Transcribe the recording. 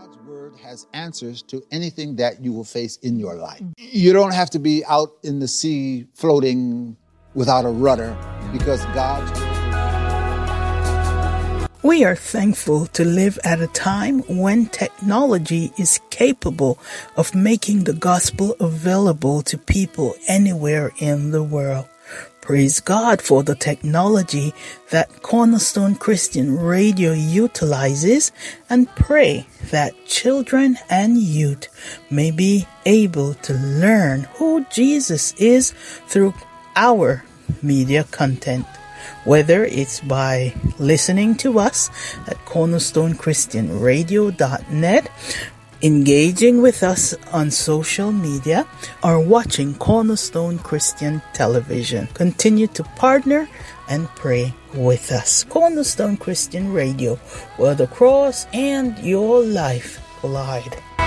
God's word has answers to anything that you will face in your life. You don't have to be out in the sea floating without a rudder because God's word. We are thankful to live at a time when technology is capable of making the gospel available to people anywhere in the world. Praise God for the technology that Cornerstone Christian Radio utilizes, and pray that children and youth may be able to learn who Jesus is through our media content. Whether it's by listening to us at cornerstonechristianradio.net, engaging with us on social media, or watching Cornerstone Christian Television. Continue to partner and pray with us. Cornerstone Christian Radio, where the cross and your life collide.